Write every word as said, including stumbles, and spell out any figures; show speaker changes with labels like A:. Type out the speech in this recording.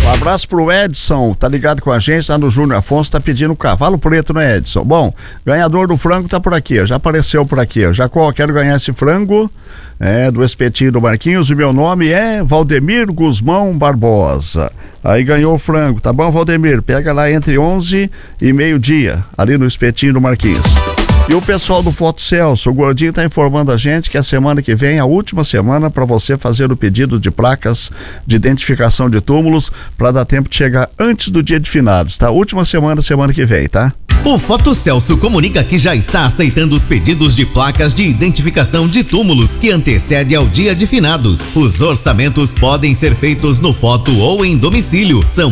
A: Um abraço pro Edson, tá ligado com a gente, tá no Júnior Afonso, tá pedindo cavalo preto, né, Edson? Bom, ganhador do frango tá por aqui, ó, já apareceu por aqui, ó. Jacó, quero ganhar esse frango, é, do espetinho do Marquinhos, o meu nome é Valdemir Guzmão Barbosa. Aí ganhou o frango, tá bom, Valdemir? Pega lá entre onze e meio-dia, ali no espetinho do Marquinhos. E o pessoal do Foto Celso, o Gordinho tá informando a gente que a semana que vem é a última semana para você fazer o pedido de placas de identificação de túmulos para dar tempo de chegar antes do dia de finados, tá? Última semana, semana que vem, tá?
B: O Foto Celso comunica que já está aceitando os pedidos de placas de identificação de túmulos que antecede ao dia de finados. Os orçamentos podem ser feitos no Foto ou em domicílio. São